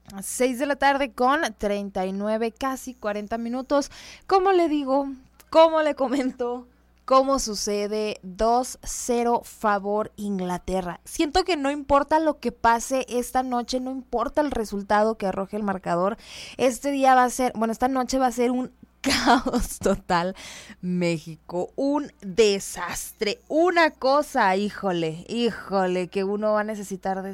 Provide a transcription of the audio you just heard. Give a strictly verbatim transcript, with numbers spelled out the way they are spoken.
seis de la tarde con treinta y nueve, casi cuarenta minutos. ¿Cómo le digo? ¿Cómo le comento? ¿Cómo sucede? dos cero favor Inglaterra. Siento que no importa lo que pase esta noche, no importa el resultado que arroje el marcador. Este día va a ser, bueno, esta noche va a ser un caos total. México, un desastre, una cosa, híjole, híjole, que uno va a necesitar de